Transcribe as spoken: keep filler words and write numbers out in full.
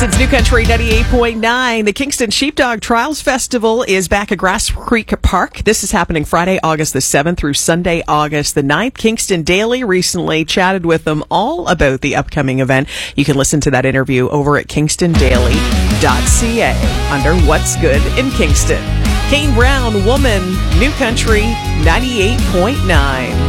Kingston's New Country ninety-eight point nine. The Kingston Sheepdog Trials Festival is back at Grass Creek Park. This is happening Friday, August the seventh through Sunday, August the ninth. Kingston Daily recently chatted with them all about the upcoming event. You can listen to that interview over at kingston daily dot c a under What's Good in Kingston. Kane Brown, Woman, New Country ninety-eight point nine.